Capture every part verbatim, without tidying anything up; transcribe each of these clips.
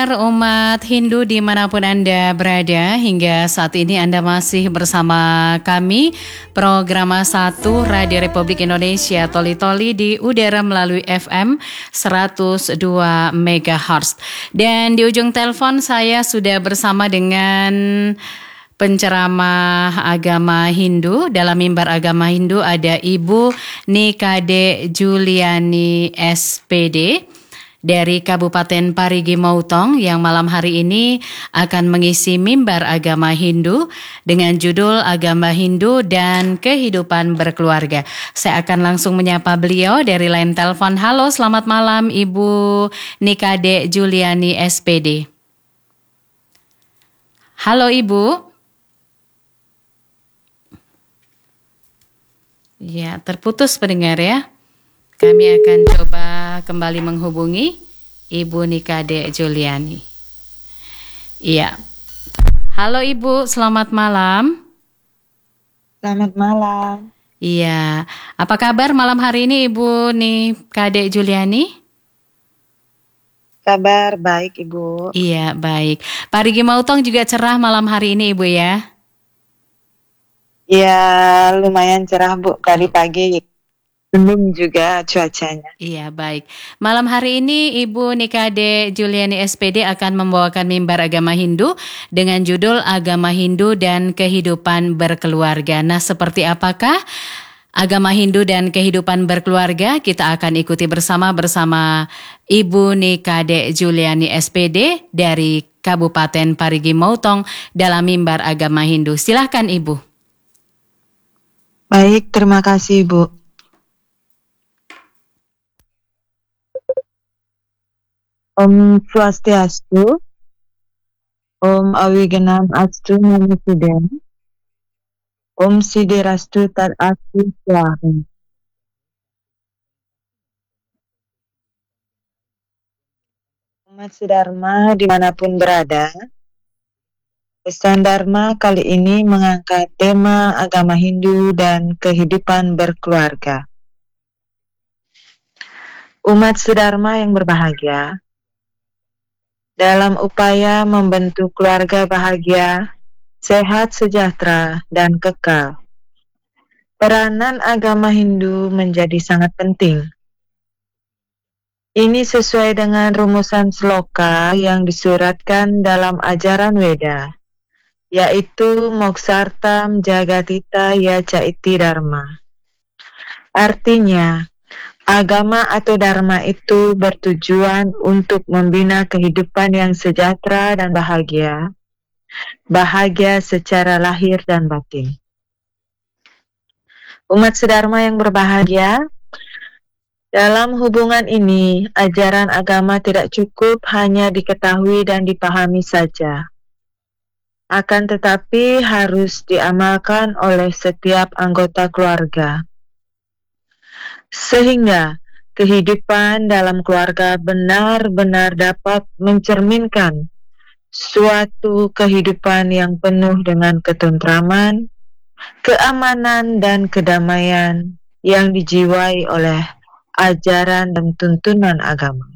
kabar umat Hindu dimanapun Anda berada? Hingga saat ini Anda masih bersama kami, program satu Radio Republik Indonesia Toli Toli di udara melalui F M seratus dua megahertz. Dan di ujung telepon saya sudah bersama dengan penceramah agama Hindu. Dalam mimbar agama Hindu ada Ibu Nikade Juliani S P D dari Kabupaten Parigi Motong yang malam hari ini akan mengisi mimbar agama Hindu dengan judul Agama Hindu dan Kehidupan Berkeluarga. Saya akan langsung menyapa beliau dari line telepon. Halo, selamat malam Ibu Nikade Juliani S P D. Halo Ibu. Ya, terputus pendengar ya. Kami akan coba kembali menghubungi Ibu Nikade Juliani. Iya. Halo Ibu, selamat malam. Selamat malam. Iya. Apa kabar malam hari ini Ibu Nikade Juliani? Kabar baik Ibu. Iya, baik. Parigi Motong juga cerah malam hari ini Ibu ya? Ya, lumayan cerah Bu, tadi pagi. Belum juga cuacanya. Iya, baik. Malam hari ini Ibu Nikade Juliani S P D akan membawakan mimbar agama Hindu dengan judul Agama Hindu dan Kehidupan Berkeluarga. Nah, seperti apakah agama Hindu dan kehidupan berkeluarga? Kita akan ikuti bersama bersama Ibu Nikade Juliani S P D dari Kabupaten Parigi Motong dalam mimbar agama Hindu. Silahkan Ibu. Baik, terima kasih Bu. Om Swastiastu, Om Awiganam Astu Namo Buddhaya, Om Siderastu Tat Astu Swaha. Umat Dharma dimanapun berada, pesan Dharma kali ini mengangkat tema agama Hindu dan kehidupan berkeluarga. Umat Dharma yang berbahagia, dalam upaya membentuk keluarga bahagia, sehat, sejahtera, dan kekal, peranan agama Hindu menjadi sangat penting. Ini sesuai dengan rumusan sloka yang disuratkan dalam ajaran Weda, yaitu Moksartam Jagatita Yacaiti Dharma. Artinya, agama atau dharma itu bertujuan untuk membina kehidupan yang sejahtera dan bahagia, bahagia secara lahir dan batin. Umat sedharma yang berbahagia, dalam hubungan ini, ajaran agama tidak cukup hanya diketahui dan dipahami saja. Akan tetapi harus diamalkan oleh setiap anggota keluarga. Sehingga kehidupan dalam keluarga benar-benar dapat mencerminkan suatu kehidupan yang penuh dengan ketentraman, keamanan, dan kedamaian yang dijiwai oleh ajaran dan tuntunan agama.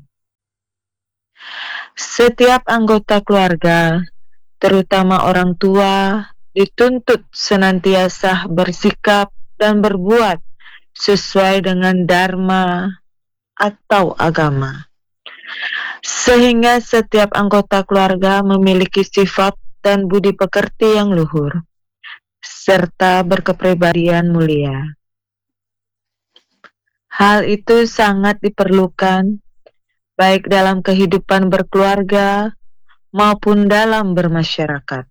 Setiap anggota keluarga, terutama orang tua, dituntut senantiasa bersikap dan berbuat sesuai dengan dharma atau agama, sehingga setiap anggota keluarga memiliki sifat dan budi pekerti yang luhur, serta berkepribadian mulia. Hal itu sangat diperlukan, baik dalam kehidupan berkeluarga maupun dalam bermasyarakat.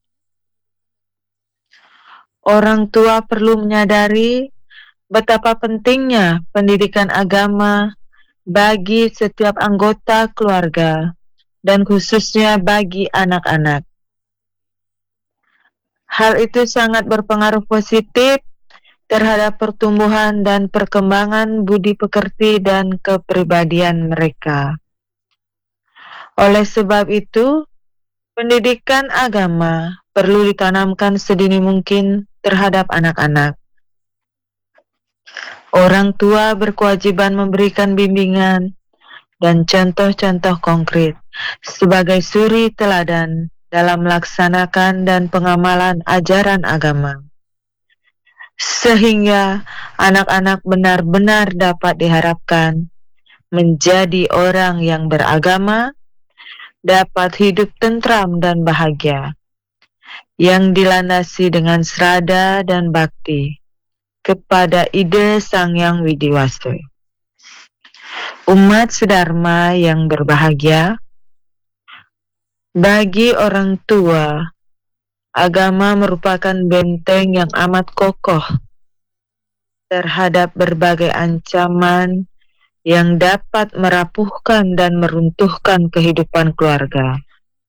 Orang tua perlu menyadari betapa pentingnya pendidikan agama bagi setiap anggota keluarga dan khususnya bagi anak-anak. Hal itu sangat berpengaruh positif terhadap pertumbuhan dan perkembangan budi pekerti dan kepribadian mereka. Oleh sebab itu, pendidikan agama perlu ditanamkan sedini mungkin terhadap anak-anak. Orang tua berkewajiban memberikan bimbingan dan contoh-contoh konkret sebagai suri teladan dalam melaksanakan dan pengamalan ajaran agama, sehingga anak-anak benar-benar dapat diharapkan menjadi orang yang beragama, dapat hidup tentram dan bahagia, yang dilandasi dengan serada dan bakti kepada ide Sang Hyang Widi Wastoyo. Umat sedharma yang berbahagia, bagi orang tua, agama merupakan benteng yang amat kokoh terhadap berbagai ancaman yang dapat merapuhkan dan meruntuhkan kehidupan keluarga.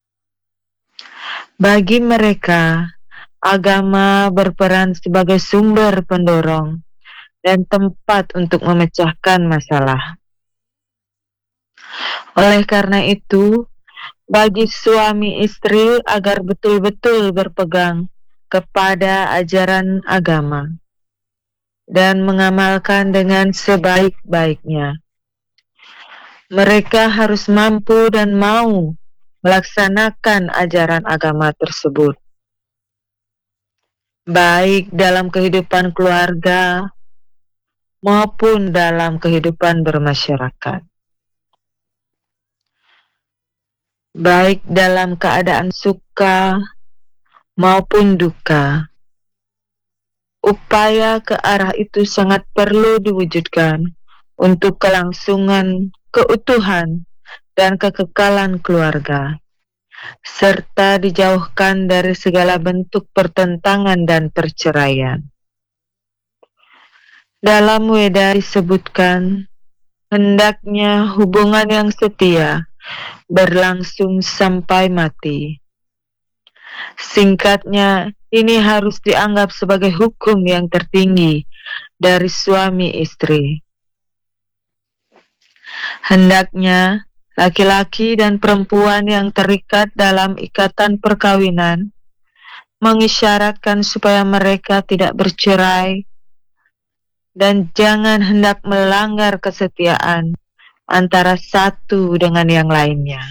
Bagi mereka, agama berperan sebagai sumber pendorong dan tempat untuk memecahkan masalah. Oleh karena itu, bagi suami istri agar betul-betul berpegang kepada ajaran agama dan mengamalkan dengan sebaik-baiknya, mereka harus mampu dan mau melaksanakan ajaran agama tersebut, baik dalam kehidupan keluarga maupun dalam kehidupan bermasyarakat, baik dalam keadaan suka maupun duka. Upaya ke arah itu sangat perlu diwujudkan untuk kelangsungan, keutuhan, dan kekekalan keluarga, serta dijauhkan dari segala bentuk pertentangan dan perceraian. Dalam Weda disebutkan, hendaknya hubungan yang setia berlangsung sampai mati. Singkatnya, ini harus dianggap sebagai hukum yang tertinggi dari suami istri. Hendaknya laki-laki dan perempuan yang terikat dalam ikatan perkawinan mengisyaratkan supaya mereka tidak bercerai dan jangan hendak melanggar kesetiaan antara satu dengan yang lainnya.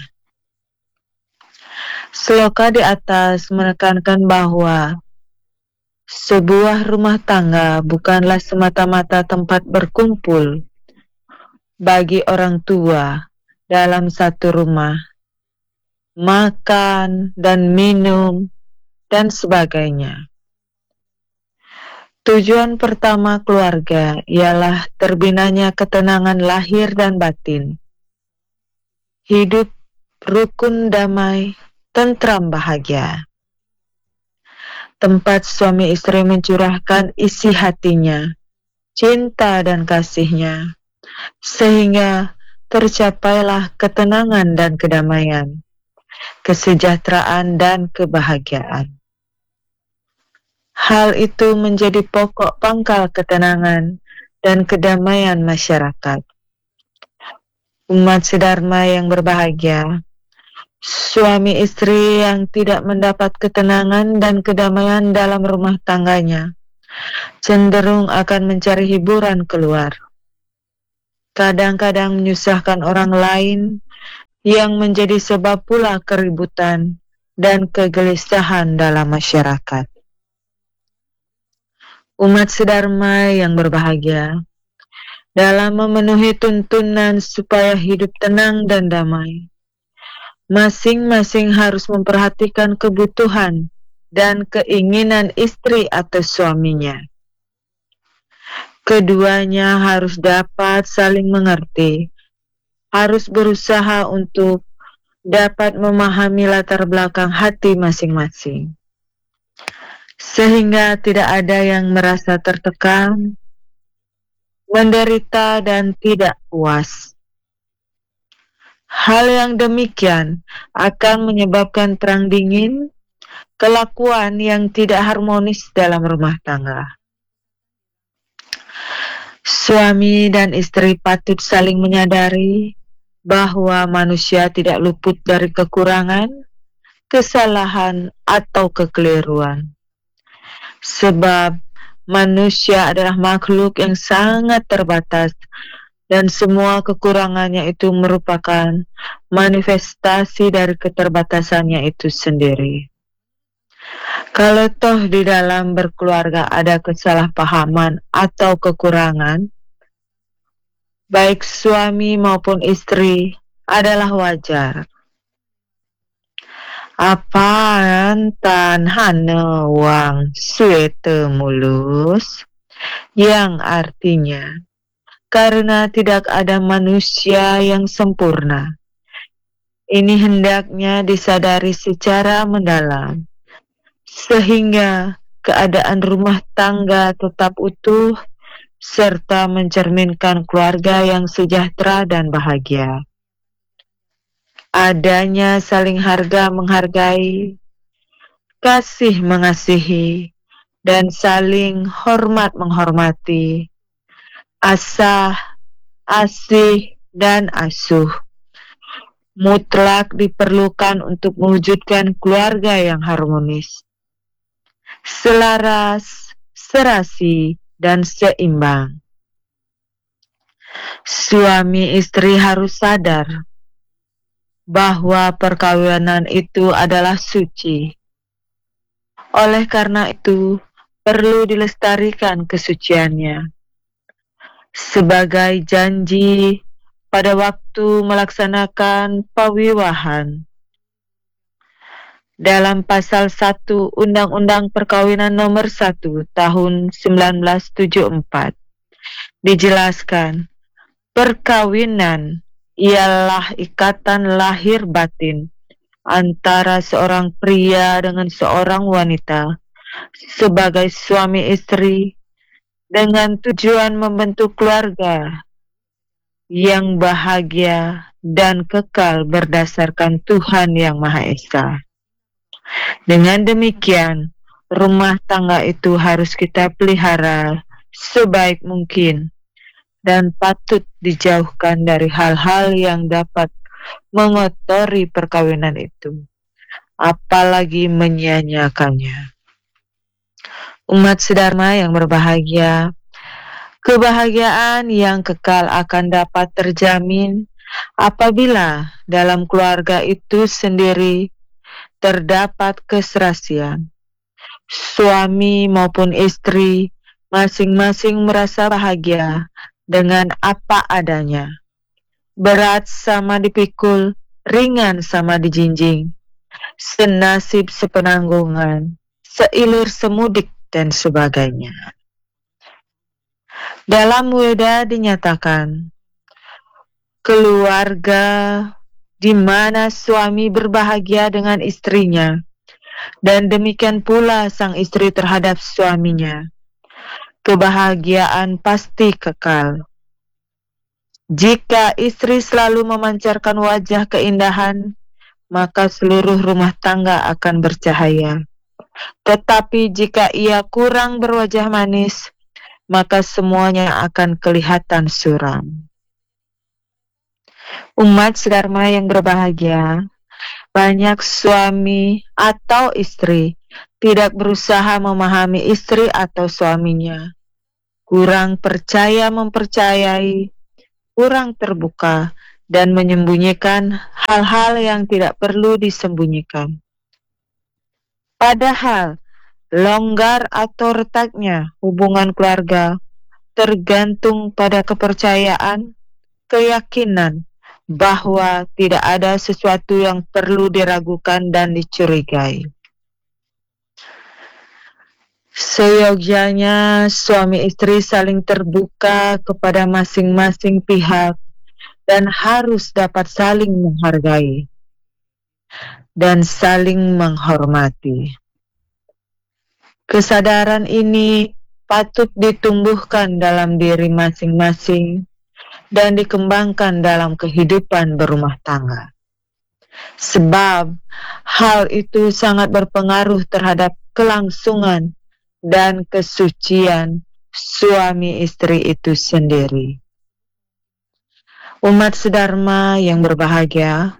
Sloka di atas menekankan bahwa sebuah rumah tangga bukanlah semata-mata tempat berkumpul bagi orang tua dalam satu rumah, makan dan minum dan sebagainya. Tujuan pertama keluarga ialah terbinanya ketenangan lahir dan batin, hidup rukun damai, tentram bahagia. Tempat suami istri mencurahkan isi hatinya, cinta dan kasihnya, sehingga tercapailah ketenangan dan kedamaian, kesejahteraan dan kebahagiaan. Hal itu menjadi pokok pangkal ketenangan dan kedamaian masyarakat. Umat sedharma yang berbahagia, suami istri yang tidak mendapat ketenangan dan kedamaian dalam rumah tangganya cenderung akan mencari hiburan keluar. Kadang-kadang menyusahkan orang lain yang menjadi sebab pula keributan dan kegelisahan dalam masyarakat. Umat sedharma yang berbahagia, dalam memenuhi tuntunan supaya hidup tenang dan damai, masing-masing harus memperhatikan kebutuhan dan keinginan istri atau suaminya. Keduanya harus dapat saling mengerti, harus berusaha untuk dapat memahami latar belakang hati masing-masing, sehingga tidak ada yang merasa tertekan, menderita, dan tidak puas. Hal yang demikian akan menyebabkan perang dingin, kelakuan yang tidak harmonis dalam rumah tangga. Suami dan istri patut saling menyadari bahwa manusia tidak luput dari kekurangan, kesalahan, atau kekeliruan. Sebab manusia adalah makhluk yang sangat terbatas dan semua kekurangannya itu merupakan manifestasi dari keterbatasannya itu sendiri. Kalau toh di dalam berkeluarga ada kesalahpahaman atau kekurangan, baik suami maupun istri, adalah wajar. Apaan tan hane wang suete mulus, yang artinya karena tidak ada manusia yang sempurna. Ini hendaknya disadari secara mendalam, sehingga keadaan rumah tangga tetap utuh serta mencerminkan keluarga yang sejahtera dan bahagia. Adanya saling harga menghargai, kasih mengasihi, dan saling hormat menghormati, asah, asih, dan asuh mutlak diperlukan untuk mewujudkan keluarga yang harmonis, selaras, serasi, dan seimbang. Suami istri harus sadar bahwa perkawinan itu adalah suci. Oleh karena itu, perlu dilestarikan kesuciannya sebagai janji pada waktu melaksanakan pawiwahan. Dalam pasal satu Undang-Undang Perkawinan Nomor satu Tahun sembilan belas tujuh puluh empat dijelaskan, perkawinan ialah ikatan lahir batin antara seorang pria dengan seorang wanita sebagai suami istri dengan tujuan membentuk keluarga yang bahagia dan kekal berdasarkan Tuhan Yang Maha Esa. Dengan demikian, rumah tangga itu harus kita pelihara sebaik mungkin dan patut dijauhkan dari hal-hal yang dapat mengotori perkawinan itu, apalagi menyia-nyiakannya. Umat sedharma yang berbahagia, kebahagiaan yang kekal akan dapat terjamin apabila dalam keluarga itu sendiri terdapat keserasian. Suami maupun istri masing-masing merasa bahagia dengan apa adanya. Berat sama dipikul, ringan sama dijinjing, senasib sepenanggungan, seilir semudik, dan sebagainya. Dalam Weda dinyatakan, keluarga di mana suami berbahagia dengan istrinya, dan demikian pula sang istri terhadap suaminya, kebahagiaan pasti kekal. Jika istri selalu memancarkan wajah keindahan, maka seluruh rumah tangga akan bercahaya. Tetapi jika ia kurang berwajah manis, maka semuanya akan kelihatan suram. Umat sedharma yang berbahagia, banyak suami atau istri tidak berusaha memahami istri atau suaminya, kurang percaya mempercayai, kurang terbuka, dan menyembunyikan hal-hal yang tidak perlu disembunyikan. Padahal, longgar atau retaknya hubungan keluarga tergantung pada kepercayaan, keyakinan bahwa tidak ada sesuatu yang perlu diragukan dan dicurigai. Seyogyanya suami istri saling terbuka kepada masing-masing pihak dan harus dapat saling menghargai dan saling menghormati. Kesadaran ini patut ditumbuhkan dalam diri masing-masing dan dikembangkan dalam kehidupan berumah tangga. Sebab hal itu sangat berpengaruh terhadap kelangsungan dan kesucian suami istri itu sendiri. Umat sedharma yang berbahagia,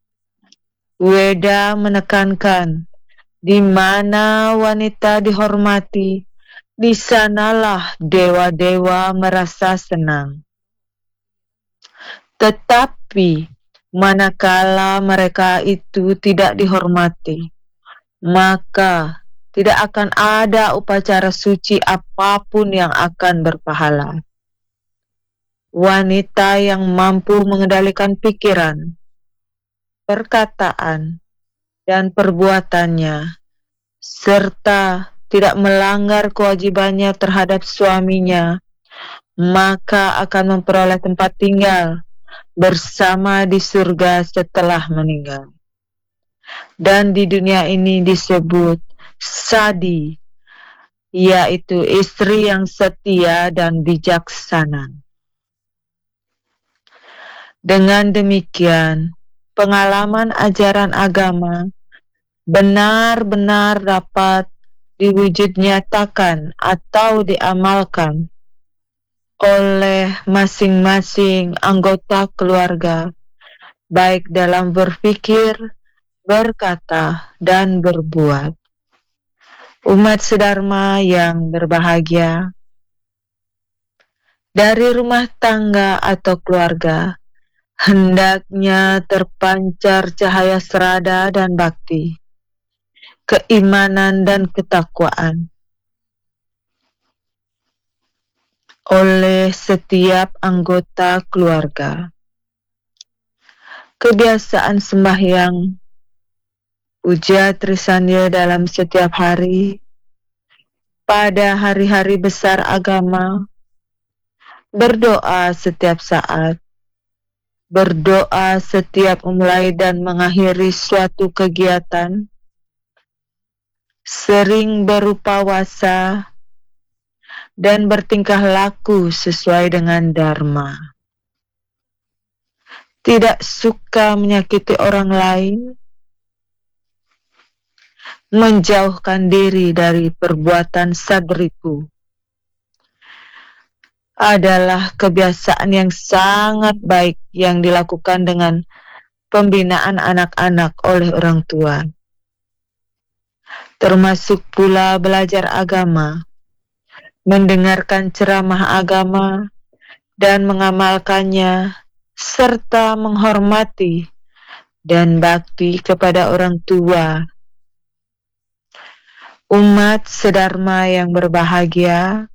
Weda menekankan, di mana wanita dihormati, di sanalah dewa-dewa merasa senang. Tetapi manakala mereka itu tidak dihormati, maka tidak akan ada upacara suci apapun yang akan berpahala. Wanita yang mampu mengendalikan pikiran, perkataan, dan perbuatannya, serta tidak melanggar kewajibannya terhadap suaminya, maka akan memperoleh tempat tinggal bersama di surga setelah meninggal. Dan di dunia ini disebut sadi, yaitu istri yang setia dan bijaksana. Dengan demikian, pengalaman ajaran agama benar-benar dapat diwujud nyatakan atau diamalkan oleh masing-masing anggota keluarga, baik dalam berpikir, berkata, dan berbuat. Umat sedharma yang berbahagia, dari rumah tangga atau keluarga hendaknya terpancar cahaya serada dan bakti, keimanan dan ketakwaan oleh setiap anggota keluarga. Kebiasaan sembahyang, puja Trisandya dalam setiap hari, pada hari-hari besar agama, berdoa setiap saat, berdoa setiap memulai dan mengakhiri suatu kegiatan, sering berupawasa, dan bertingkah laku sesuai dengan dharma. Tidak suka menyakiti orang lain, menjauhkan diri dari perbuatan sadripu, adalah kebiasaan yang sangat baik yang dilakukan dengan pembinaan anak-anak oleh orang tua. Termasuk pula belajar agama, mendengarkan ceramah agama, dan mengamalkannya, serta menghormati dan bakti kepada orang tua. Umat sedharma yang berbahagia,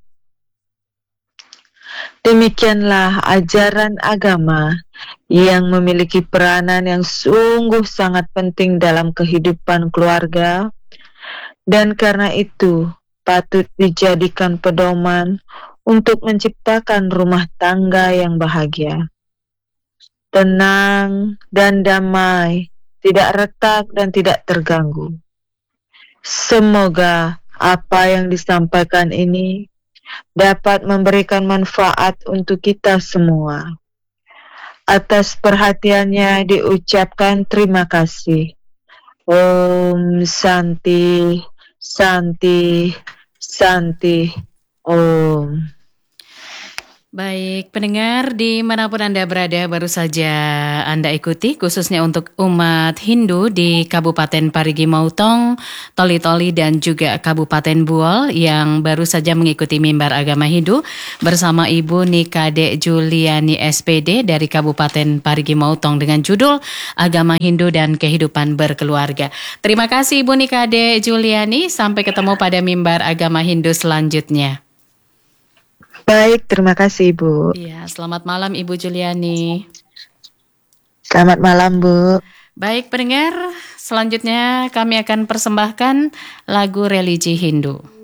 demikianlah ajaran agama yang memiliki peranan yang sungguh sangat penting dalam kehidupan keluarga, dan karena itu patut dijadikan pedoman untuk menciptakan rumah tangga yang bahagia, tenang dan damai, tidak retak dan tidak terganggu. Semoga apa yang disampaikan ini dapat memberikan manfaat untuk kita semua. Atas perhatiannya diucapkan terima kasih. Om Santi, Santi, Santi, Om. Baik, pendengar dimanapun Anda berada, baru saja Anda ikuti khususnya untuk umat Hindu di Kabupaten Parigi Motong, Toli-Toli dan juga Kabupaten Buol yang baru saja mengikuti mimbar agama Hindu bersama Ibu Nikade Juliani S P D dari Kabupaten Parigi Motong dengan judul Agama Hindu dan Kehidupan Berkeluarga. Terima kasih Ibu Nikade Juliani, sampai ketemu pada mimbar agama Hindu selanjutnya. Baik, terima kasih Ibu. Iya, selamat malam Ibu Juliani. Selamat malam Bu. Baik pendengar, selanjutnya kami akan persembahkan lagu religi Hindu.